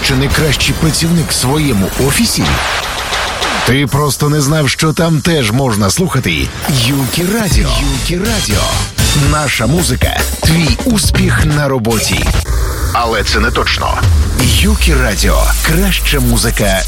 чи не кращий працівник в своєму офісі? Ти просто не знав, що там теж можна слухати Юкі Радіо. Юкі Радіо. Наша музика – твій успіх на роботі. Але це не точно. Юкі Радіо – краща музика